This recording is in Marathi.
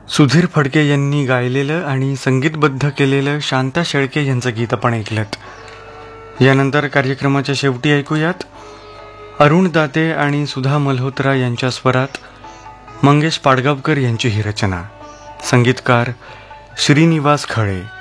सुधीर फडके यांनी गायलेलं आणि संगीतबद्ध केलेलं शांता शेळके यांचं गीत आपण ऐकलंत. यानंतर कार्यक्रमाच्या शेवटी ऐकूयात अरुण दाते आणि सुधा मल्होत्रा यांच्या स्वरात मंगेश पाडगावकर यांची ही रचना. संगीतकार श्रीनिवास खळे.